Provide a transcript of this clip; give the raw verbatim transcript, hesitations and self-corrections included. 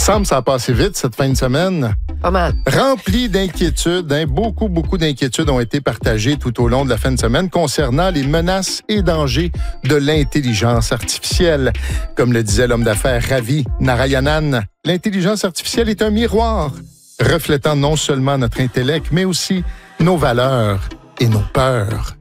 semble que ça a passé vite cette fin de semaine. Pas mal. Rempli d'inquiétudes, hein, beaucoup, beaucoup d'inquiétudes ont été partagées tout au long de la fin de semaine concernant les menaces et dangers de l'intelligence artificielle. Comme le disait l'homme d'affaires Ravi Narayanan, l'intelligence artificielle est un miroir reflétant non seulement notre intellect, mais aussi nos valeurs et nos peurs.